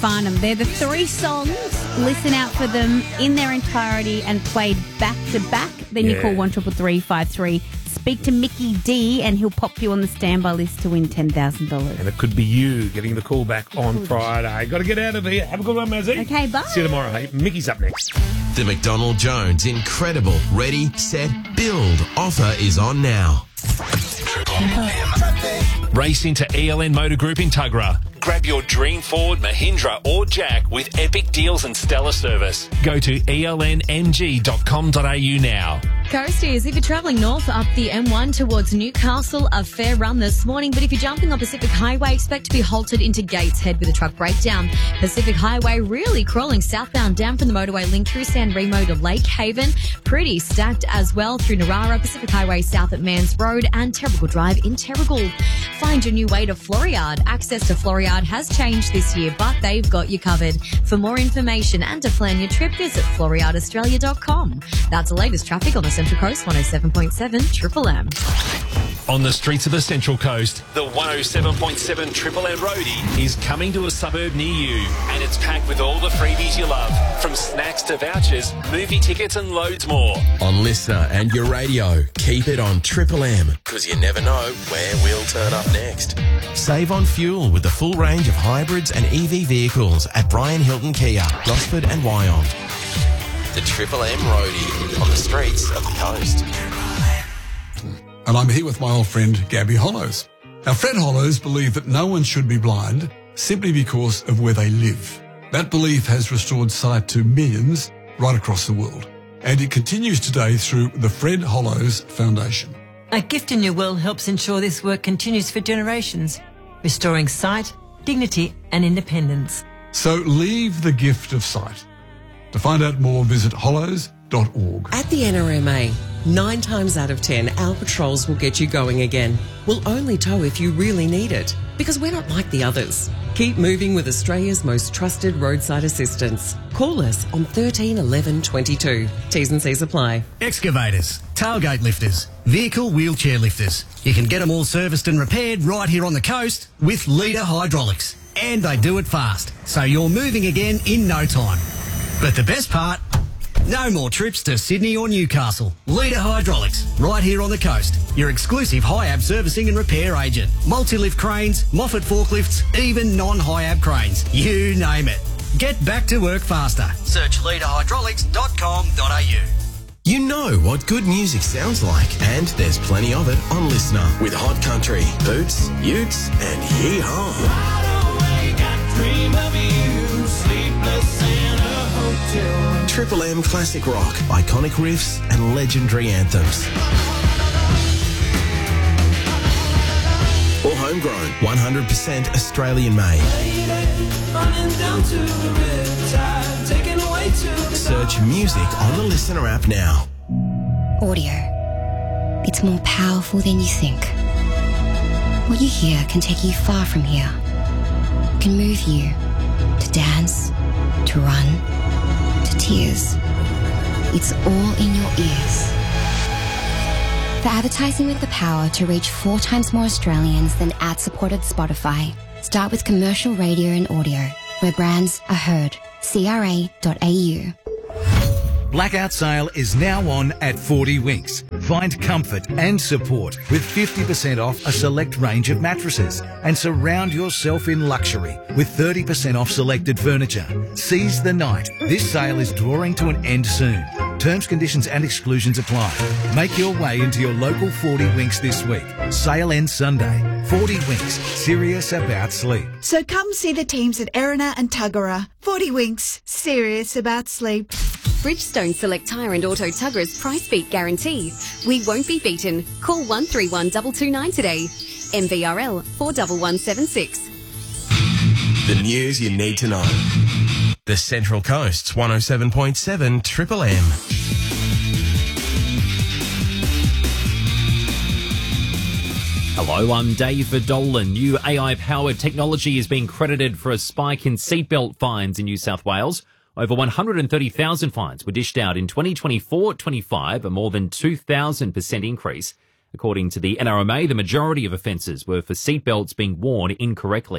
Farnham. They're the 3 songs. Listen out for them in their entirety and played back to back. Then you call 133353. Speak to Mickey D and he'll pop you on the standby list to win $10,000. And it could be you getting the call back on Friday. Got to get out of here. Have a good one, Mazzy. Okay, bye. See you tomorrow. Hey, Mickey's up next. The McDonald Jones Incredible Ready, Set, Build offer is on now. Race into ELN Motor Group in Tuggerah. Grab your dream Ford, Mahindra or Jack with epic deals and stellar service. Go to elnmg.com.au now. Coasties, if you're travelling north up the M1 towards Newcastle, a fair run this morning. But if you're jumping on Pacific Highway, expect to be halted into Gateshead with a truck breakdown. Pacific Highway really crawling southbound down from the motorway link through San Remo to Lake Haven. Pretty stacked as well through Narara, Pacific Highway south at Mans Road and Terrigal Drive in Terrigal. Find your new way to Floriade. Access to Floriade has changed this year, but they've got you covered. For more information and to plan your trip, visit FloriadeAustralia.com. That's the latest traffic on the Central Coast, 107.7 Triple M. On the streets of the Central Coast, the 107.7 Triple M Roadie is coming to a suburb near you, and it's packed with all the freebies you love, from snacks to vouchers, movie tickets and loads more. On Listener and your radio, keep it on Triple M, because you never know where we'll turn up next. Save on fuel with the full range of hybrids and EV vehicles at Brian Hilton Kia, Gosford and Wyong. The Triple M Roadie on the streets of the coast. And I'm here with my old friend Gabby Hollows. Now, Fred Hollows believed that no one should be blind simply because of where they live. That belief has restored sight to millions right across the world. And it continues today through the Fred Hollows Foundation. A Gift in Your Will helps ensure this work continues for generations, restoring sight, dignity and independence. So leave the gift of sight. To find out more, visit hollows.org. At the NRMA, 9 times out of 10, our patrols will get you going again. We'll only tow if you really need it, because we're not like the others. Keep moving with Australia's most trusted roadside assistance. Call us on 13 11 22. T's and C's apply. Excavators, tailgate lifters, vehicle wheelchair lifters. You can get them all serviced and repaired right here on the coast with Leader Hydraulics. And they do it fast, so you're moving again in no time. But the best part, no more trips to Sydney or Newcastle. Leader Hydraulics, right here on the coast. Your exclusive HIAB servicing and repair agent. Multi-lift cranes, Moffat forklifts, even non-HIAB cranes. You name it. Get back to work faster. Search leaderhydraulics.com.au. You know what good music sounds like, and there's plenty of it on Listener with Hot Country, Boots, Utes, and Yee-Haw. Triple M Classic Rock, iconic riffs and legendary anthems. Or homegrown, 100% Australian made. Search music on the Listener app now. Audio. It's more powerful than you think. What you hear can take you far from here. It can move you to dance, to run, to tears. It's all in your ears. For advertising with the power to reach 4 times more Australians than ad-supported Spotify, start with commercial radio and audio, where brands are heard. CRA.au. Blackout sale is now on at 40 Winks. Find comfort and support with 50% off a select range of mattresses and surround yourself in luxury with 30% off selected furniture. Seize the night. This sale is drawing to an end soon. Terms, conditions and exclusions apply. Make your way into your local 40 Winks this week. Sale ends Sunday. 40 Winks, serious about sleep. So come see the teams at Erina and Tuggerah. 40 Winks, serious about sleep. Bridgestone Select Tyre and Auto Tuggerah's price beat guarantee. We won't be beaten. Call 131 229 today. MVRL 41176. The news you need to know. The Central Coast's 107.7 Triple M. Hello, I'm David Dolan. New AI-powered technology is being credited for a spike in seatbelt fines in New South Wales. Over 130,000 fines were dished out in 2024-25, a more than 2,000% increase. According to the NRMA, the majority of offences were for seatbelts being worn incorrectly.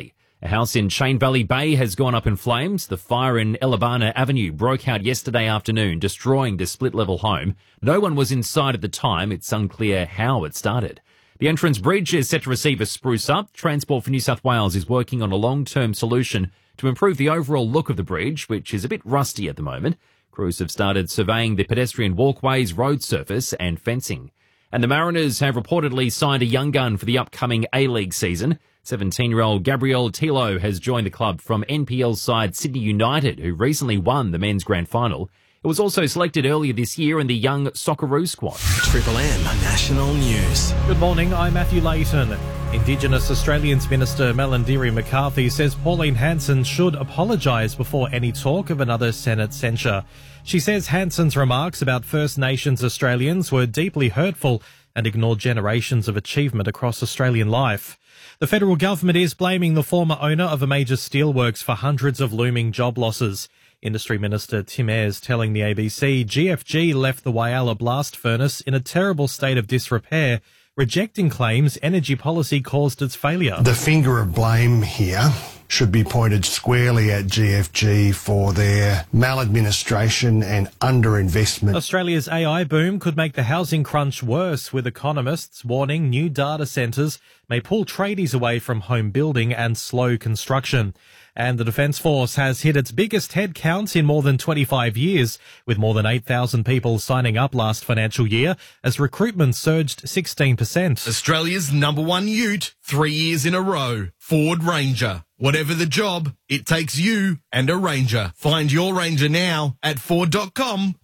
A house in Chain Valley Bay has gone up in flames. The fire in Elabana Avenue broke out yesterday afternoon, destroying the split-level home. No one was inside at the time. It's unclear how it started. The entrance bridge is set to receive a spruce up. Transport for New South Wales is working on a long-term solution to improve the overall look of the bridge, which is a bit rusty at the moment. Crews have started surveying the pedestrian walkways, road surface and fencing. And the Mariners have reportedly signed a young gun for the upcoming A-League season. 17-year-old Gabriel Tilo has joined the club from NPL side Sydney United, who recently won the men's grand final. It was also selected earlier this year in the Young Socceroo squad. Triple M National News. Good morning, I'm Matthew Layton. Indigenous Australians Minister Melandiri McCarthy says Pauline Hanson should apologise before any talk of another Senate censure. She says Hanson's remarks about First Nations Australians were deeply hurtful and ignored generations of achievement across Australian life. The federal government is blaming the former owner of a major steelworks for hundreds of looming job losses. Industry Minister Tim Ayres telling the ABC GFG left the Whyalla blast furnace in a terrible state of disrepair, rejecting claims energy policy caused its failure. The finger of blame here should be pointed squarely at GFG for their maladministration and underinvestment. Australia's AI boom could make the housing crunch worse, with economists warning new data centres may pull tradies away from home building and slow construction. And the Defence Force has hit its biggest head count in more than 25 years, with more than 8,000 people signing up last financial year as recruitment surged 16%. Australia's #1 ute, 3 years in a row, Ford Ranger. Whatever the job, it takes you and a Ranger. Find your Ranger now at ford.com.au.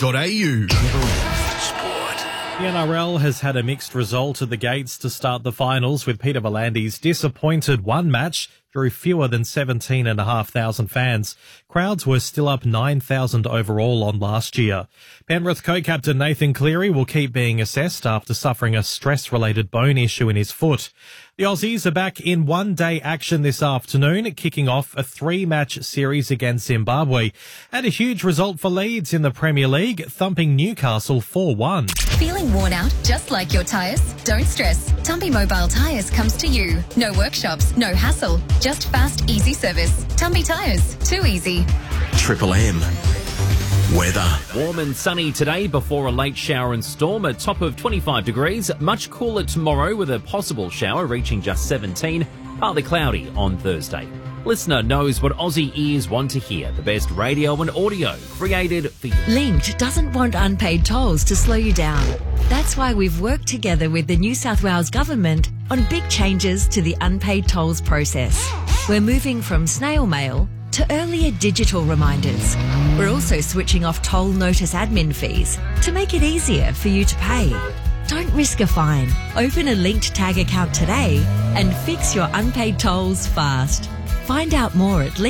The NRL has had a mixed result at the gates to start the finals, with Peter V'landys disappointed. One match drew fewer than 17,500 fans. Crowds were still up 9,000 overall on last year. Penrith co-captain Nathan Cleary will keep being assessed after suffering a stress-related bone issue in his foot. The Aussies are back in one-day action this afternoon, kicking off a 3-match series against Zimbabwe. And a huge result for Leeds in the Premier League, thumping Newcastle 4-1. Feeling worn out just like your tyres? Don't stress. Tumby Mobile Tyres comes to you. No workshops, no hassle. Just fast, easy service. Tumby Tyres. Too easy. Triple M. Weather. Warm and sunny today before a late shower and storm, a top of 25 degrees. Much cooler tomorrow with a possible shower reaching just 17. Partly cloudy on Thursday. Listener knows what Aussie ears want to hear. The best radio and audio created for you. Linked doesn't want unpaid tolls to slow you down. That's why we've worked together with the New South Wales Government on big changes to the unpaid tolls process. We're moving from snail mail to earlier digital reminders. We're also switching off toll notice admin fees to make it easier for you to pay. Don't risk a fine. Open a Linked Tag account today and fix your unpaid tolls fast. Find out more at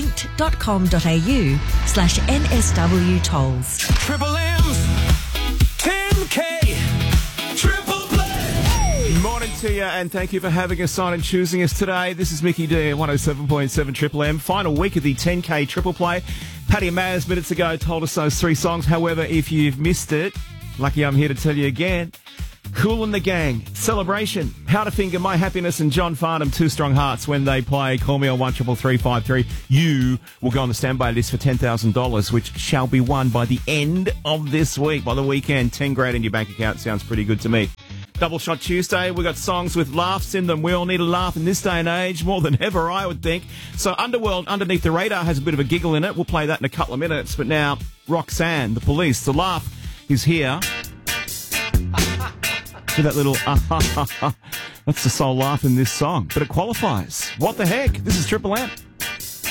linked.com.au/NSW tolls. Triple M's 10K Triple Play. Morning to you, and thank you for having us on and choosing us today. This is Mickey D at 107.7 Triple M. Final week of the 10K Triple Play. Paddy Maz minutes ago told us those 3 songs. However, if you've missed it, lucky I'm here to tell you again. Kool and the Gang, Celebration, Powderfinger, My Happiness, and John Farnham, 2 Strong Hearts. When they play, call me on 133353. You will go on the standby list for $10,000, which shall be won by the end of this week. By the weekend, 10 grand in your bank account sounds pretty good to me. Double Shot Tuesday, we've got songs with laughs in them. We all need a laugh in this day and age, more than ever, I would think. So Underworld, Underneath the Radar, has a bit of a giggle in it. We'll play that in a couple of minutes. But now, Roxanne, The Police, The Laugh is here. With that little that's the soul laugh in this song, but it qualifies. What the heck? This is Triple M.